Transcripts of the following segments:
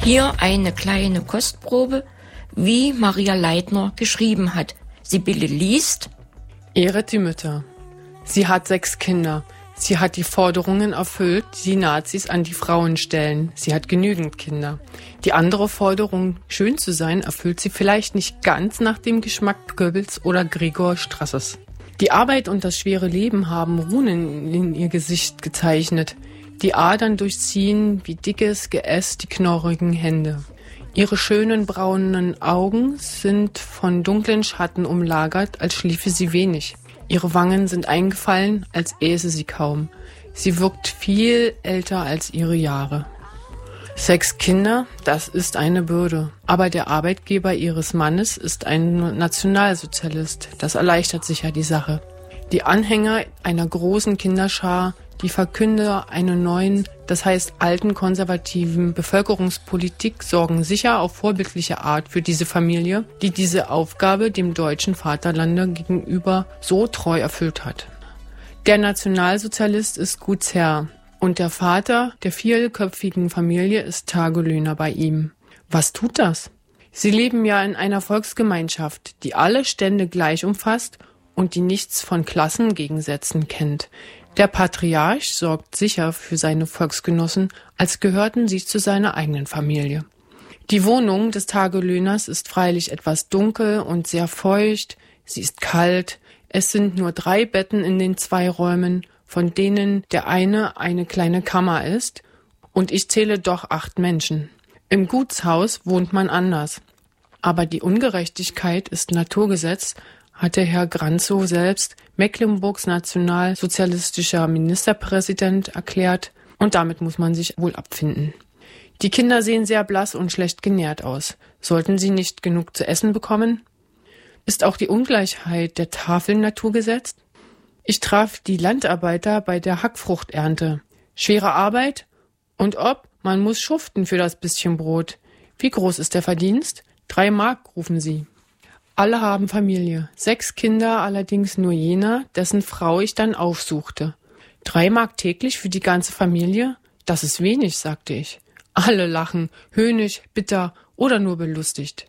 Hier eine kleine Kostprobe, wie Maria Leitner geschrieben hat. Sibylle liest: Ehret die Mütter. Sie hat 6 Kinder. Sie hat die Forderungen erfüllt, die Nazis an die Frauen stellen. Sie hat genügend Kinder. Die andere Forderung, schön zu sein, erfüllt sie vielleicht nicht ganz nach dem Geschmack Goebbels oder Gregor Strassers. Die Arbeit und das schwere Leben haben Runen in ihr Gesicht gezeichnet. Die Adern durchziehen wie dickes Geäst die knorrigen Hände. Ihre schönen braunen Augen sind von dunklen Schatten umlagert, als schliefe sie wenig. Ihre Wangen sind eingefallen, als äße sie kaum. Sie wirkt viel älter als ihre Jahre. 6 Kinder, das ist eine Bürde. Aber der Arbeitgeber ihres Mannes ist ein Nationalsozialist. Das erleichtert sicher die Sache. Die Anhänger einer großen Kinderschar, die Verkünder einer neuen, das heißt alten konservativen Bevölkerungspolitik sorgen sicher auf vorbildliche Art für diese Familie, die diese Aufgabe dem deutschen Vaterlande gegenüber so treu erfüllt hat. Der Nationalsozialist ist Gutsherr und der Vater der 4köpfigen Familie ist Tagelöhner bei ihm. Was tut das? Sie leben ja in einer Volksgemeinschaft, die alle Stände gleich umfasst und die nichts von Klassengegensätzen kennt. Der Patriarch sorgt sicher für seine Volksgenossen, als gehörten sie zu seiner eigenen Familie. Die Wohnung des Tagelöhners ist freilich etwas dunkel und sehr feucht, sie ist kalt, es sind nur 3 Betten in den 2 Räumen, von denen der eine kleine Kammer ist, und ich zähle doch 8 Menschen. Im Gutshaus wohnt man anders. Aber die Ungerechtigkeit ist Naturgesetz, hatte Herr Granzow selbst, Mecklenburgs nationalsozialistischer Ministerpräsident, erklärt, und damit muss man sich wohl abfinden. Die Kinder sehen sehr blass und schlecht genährt aus. Sollten sie nicht genug zu essen bekommen? Ist auch die Ungleichheit der Tafeln Naturgesetz? Ich traf die Landarbeiter bei der Hackfruchternte. Schwere Arbeit? Und man muss schuften für das bisschen Brot. Wie groß ist der Verdienst? 3 Mark, rufen sie. Alle haben Familie, 6 Kinder, allerdings nur jener, dessen Frau ich dann aufsuchte. 3 Mark täglich für die ganze Familie? Das ist wenig, sagte ich. Alle lachen, höhnisch, bitter oder nur belustigt.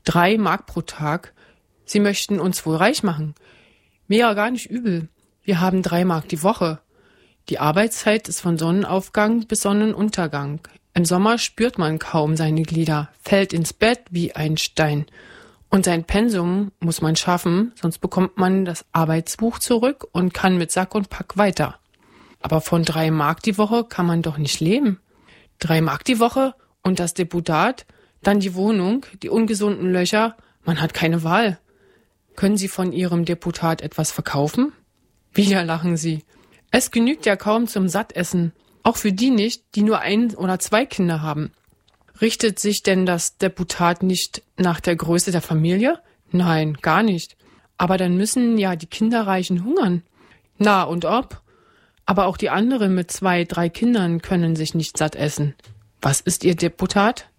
3 Mark pro Tag? Sie möchten uns wohl reich machen. Mir ja gar nicht übel. Wir haben 3 Mark die Woche. Die Arbeitszeit ist von Sonnenaufgang bis Sonnenuntergang. Im Sommer spürt man kaum seine Glieder, fällt ins Bett wie ein Stein. Und sein Pensum muss man schaffen, sonst bekommt man das Arbeitsbuch zurück und kann mit Sack und Pack weiter. Aber von 3 Mark die Woche kann man doch nicht leben. 3 Mark die Woche und das Deputat, dann die Wohnung, die ungesunden Löcher, man hat keine Wahl. Können Sie von Ihrem Deputat etwas verkaufen? Wieder lachen Sie. Es genügt ja kaum zum Sattessen, auch für die nicht, die nur 1 oder 2 Kinder haben. Richtet sich denn das Deputat nicht nach der Größe der Familie? Nein, gar nicht. Aber dann müssen ja die Kinderreichen hungern. Na, und ob? Aber auch die anderen mit 2, 3 Kindern können sich nicht satt essen. Was ist Ihr Deputat?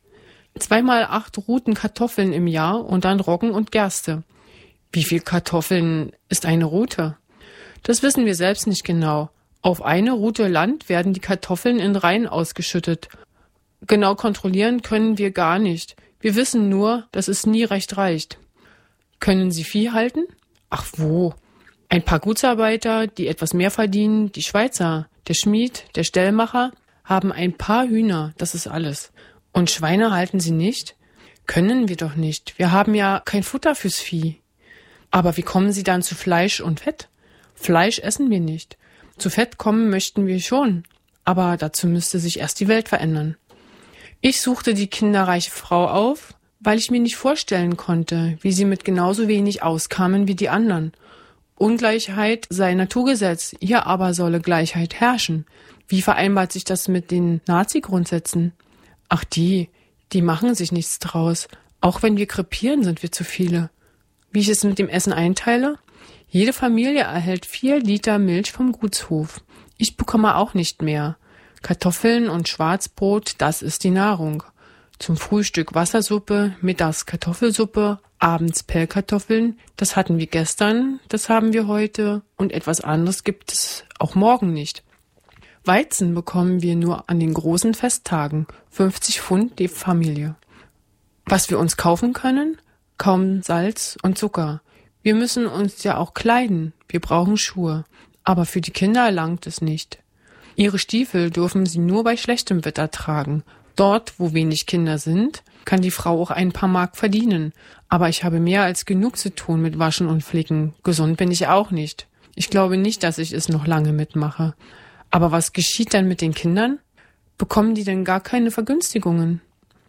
2x8 Ruten Kartoffeln im Jahr und dann Roggen und Gerste. Wie viel Kartoffeln ist eine Rute? Das wissen wir selbst nicht genau. Auf eine Rute Land werden die Kartoffeln in Reihen ausgeschüttet. Genau kontrollieren können wir gar nicht. Wir wissen nur, dass es nie recht reicht. Können Sie Vieh halten? Ach wo? Ein paar Gutsarbeiter, die etwas mehr verdienen, die Schweizer, der Schmied, der Stellmacher, haben ein paar Hühner, das ist alles. Und Schweine halten sie nicht? Können wir doch nicht. Wir haben ja kein Futter fürs Vieh. Aber wie kommen Sie dann zu Fleisch und Fett? Fleisch essen wir nicht. Zu Fett kommen möchten wir schon. Aber dazu müsste sich erst die Welt verändern. Ich suchte die kinderreiche Frau auf, weil ich mir nicht vorstellen konnte, wie sie mit genauso wenig auskamen wie die anderen. Ungleichheit sei Naturgesetz, hier aber solle Gleichheit herrschen. Wie vereinbart sich das mit den Nazi-Grundsätzen? Ach die machen sich nichts draus. Auch wenn wir krepieren, sind wir zu viele. Wie ich es mit dem Essen einteile? Jede Familie erhält 4 Liter Milch vom Gutshof. Ich bekomme auch nicht mehr. Kartoffeln und Schwarzbrot, das ist die Nahrung. Zum Frühstück Wassersuppe, mittags Kartoffelsuppe, abends Pellkartoffeln. Das hatten wir gestern, das haben wir heute und etwas anderes gibt es auch morgen nicht. Weizen bekommen wir nur an den großen Festtagen, 50 Pfund die Familie. Was wir uns kaufen können? Kaum Salz und Zucker. Wir müssen uns ja auch kleiden, wir brauchen Schuhe. Aber für die Kinder langt es nicht. Ihre Stiefel dürfen sie nur bei schlechtem Wetter tragen. Dort, wo wenig Kinder sind, kann die Frau auch ein paar Mark verdienen. Aber ich habe mehr als genug zu tun mit Waschen und Flicken. Gesund bin ich auch nicht. Ich glaube nicht, dass ich es noch lange mitmache. Aber was geschieht dann mit den Kindern? Bekommen die denn gar keine Vergünstigungen?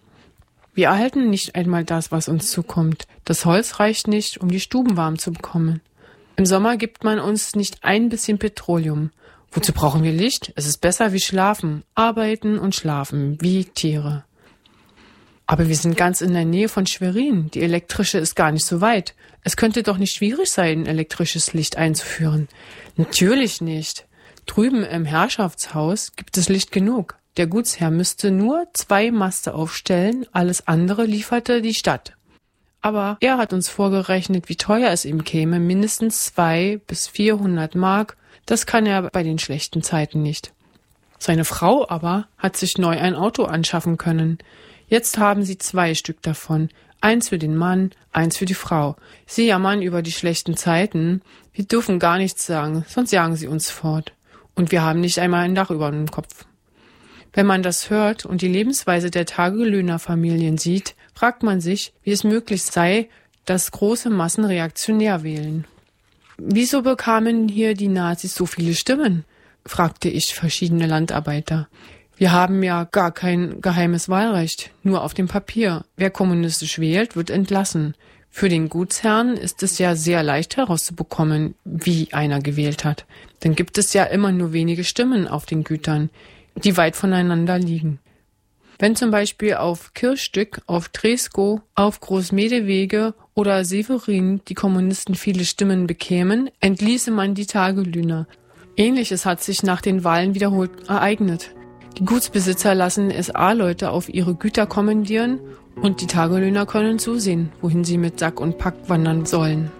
Wir erhalten nicht einmal das, was uns zukommt. Das Holz reicht nicht, um die Stuben warm zu bekommen. Im Sommer gibt man uns nicht ein bisschen Petroleum. Wozu brauchen wir Licht? Es ist besser wie schlafen, arbeiten und schlafen, wie Tiere. Aber wir sind ganz in der Nähe von Schwerin. Die elektrische ist gar nicht so weit. Es könnte doch nicht schwierig sein, elektrisches Licht einzuführen. Natürlich nicht. Drüben im Herrschaftshaus gibt es Licht genug. Der Gutsherr müsste nur 2 Maste aufstellen, alles andere lieferte die Stadt. Aber er hat uns vorgerechnet, wie teuer es ihm käme, mindestens 200 bis 400 Mark. Das kann er bei den schlechten Zeiten nicht. Seine Frau aber hat sich neu ein Auto anschaffen können. Jetzt haben sie 2 Stück davon. Eins für den Mann, eins für die Frau. Sie jammern über die schlechten Zeiten. Wir dürfen gar nichts sagen, sonst jagen sie uns fort. Und wir haben nicht einmal ein Dach über dem Kopf. Wenn man das hört und die Lebensweise der Tagelöhnerfamilien sieht, fragt man sich, wie es möglich sei, dass große Massen reaktionär wählen. Wieso bekamen hier die Nazis so viele Stimmen? Fragte ich verschiedene Landarbeiter. Wir haben ja gar kein geheimes Wahlrecht, nur auf dem Papier. Wer kommunistisch wählt, wird entlassen. Für den Gutsherrn ist es ja sehr leicht herauszubekommen, wie einer gewählt hat. Dann gibt es ja immer nur wenige Stimmen auf den Gütern, die weit voneinander liegen. Wenn zum Beispiel auf Kirchstück, auf Treskow, auf Großmedewege oder Severin die Kommunisten viele Stimmen bekämen, entließe man die Tagelöhner. Ähnliches hat sich nach den Wahlen wiederholt ereignet. Die Gutsbesitzer lassen SA-Leute auf ihre Güter kommandieren und die Tagelöhner können zusehen, wohin sie mit Sack und Pack wandern sollen.